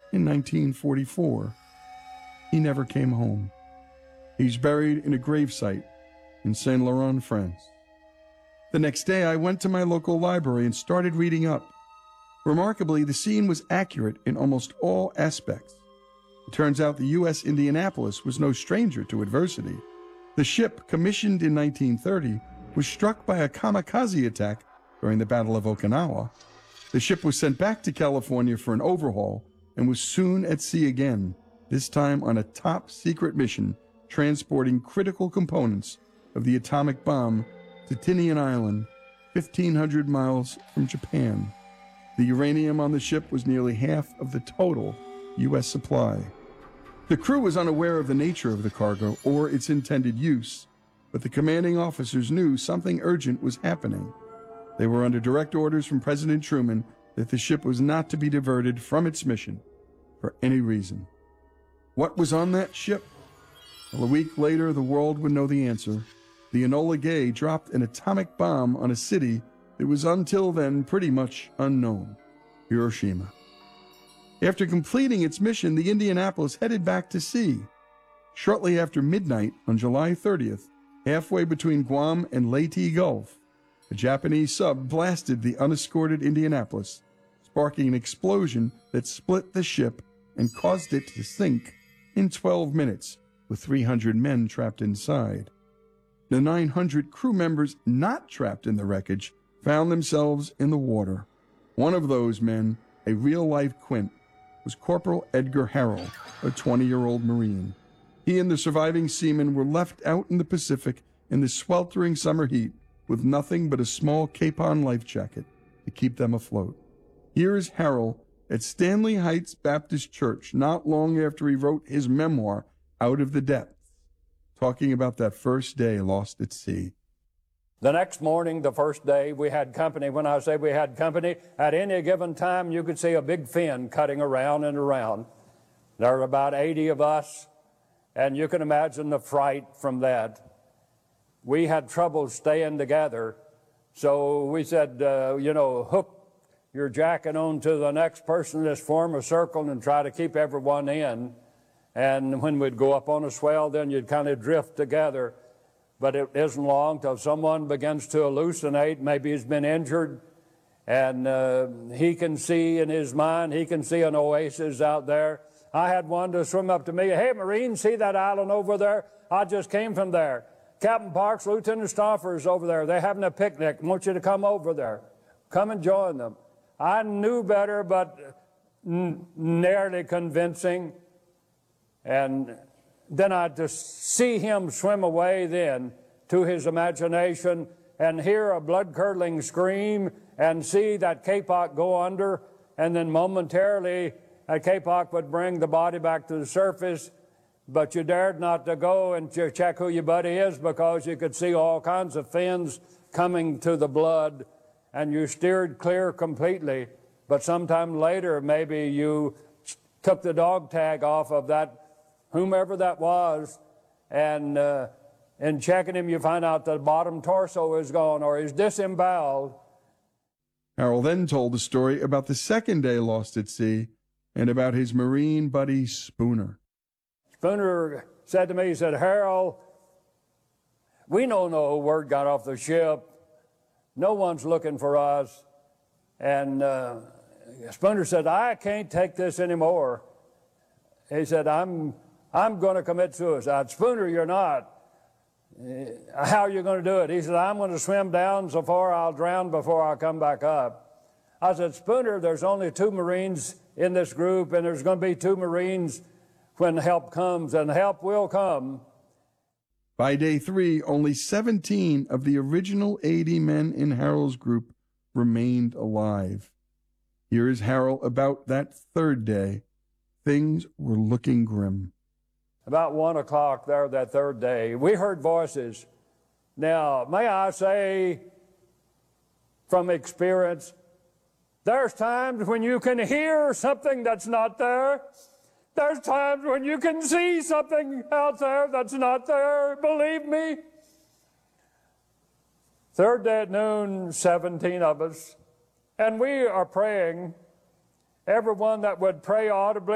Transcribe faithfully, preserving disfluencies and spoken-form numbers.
in nineteen forty-four. He never came home. He's buried in a gravesite in Saint Laurent, France. The next day, I went to my local library and started reading up. Remarkably, the scene was accurate in almost all aspects. It turns out the U S Indianapolis was no stranger to adversity. The ship, commissioned in nineteen thirty, was struck by a kamikaze attack during the Battle of Okinawa. The ship was sent back to California for an overhaul and was soon at sea again, this time on a top-secret mission transporting critical components of the atomic bomb to Tinian Island, fifteen hundred miles from Japan. The uranium on the ship was nearly half of the total U S supply. The crew was unaware of the nature of the cargo or its intended use, but the commanding officers knew something urgent was happening. They were under direct orders from President Truman that the ship was not to be diverted from its mission for any reason. What was on that ship? Well, a week later, the world would know the answer. The Enola Gay dropped an atomic bomb on a city that was until then pretty much unknown, Hiroshima. After completing its mission, the Indianapolis headed back to sea. Shortly after midnight on July thirtieth, halfway between Guam and Leyte Gulf, a Japanese sub blasted the unescorted Indianapolis, sparking an explosion that split the ship and caused it to sink in twelve minutes, with three hundred men trapped inside. The nine hundred crew members not trapped in the wreckage found themselves in the water. One of those men, a real-life Quint, was Corporal Edgar Harrell, a twenty-year-old Marine. He and the surviving seamen were left out in the Pacific in the sweltering summer heat with nothing but a small Capon life jacket to keep them afloat. Here is Harrell at Stanley Heights Baptist Church not long after he wrote his memoir, Out of the Depths, talking about that first day lost at sea. The next morning, the first day, we had company. When I say we had company, at any given time, you could see a big fin cutting around and around. There were about eighty of us, and you can imagine the fright from that. We had trouble staying together, so we said, uh, you know, hook your jacket onto the next person, just form a circle and try to keep everyone in. And when we'd go up on a swell, then you'd kind of drift together. But it isn't long till someone begins to hallucinate. Maybe he's been injured, and uh, he can see in his mind, he can see an oasis out there. I had one to swim up to me. Hey, Marine, see that island over there? I just came from there. Captain Parks, Lieutenant Stauffer's over there. They're having a picnic. I want you to come over there. Come and join them. I knew better, but n- nearly convincing. And then I'd just see him swim away then to his imagination and hear a blood-curdling scream and see that Kapok go under, and then momentarily that Kapok would bring the body back to the surface, but you dared not to go and check who your buddy is because you could see all kinds of fins coming to the blood, and you steered clear completely. But sometime later, maybe you took the dog tag off of that whomever that was, and uh, in checking him, you find out the bottom torso is gone or is disemboweled. Harrell then told the story about the second day lost at sea and about his Marine buddy Spooner. Spooner said to me, he said, Harrell, we know no word got off the ship. No one's looking for us. And uh, Spooner said, I can't take this anymore. He said, I'm I'm going to commit suicide. Spooner, you're not. Uh, how are you going to do it? He said, I'm going to swim down so far I'll drown before I come back up. I said, Spooner, there's only two Marines in this group, and there's going to be two Marines when help comes, and help will come. By day three, only seventeen of the original eighty men in Harrell's group remained alive. Here is Harrell about that third day. Things were looking grim. About one o'clock there that third day, we heard voices. Now, may I say from experience, there's times when you can hear something that's not there. There's times when you can see something out there that's not there, believe me. Third day at noon, seventeen of us, and we are praying. Everyone that would pray audibly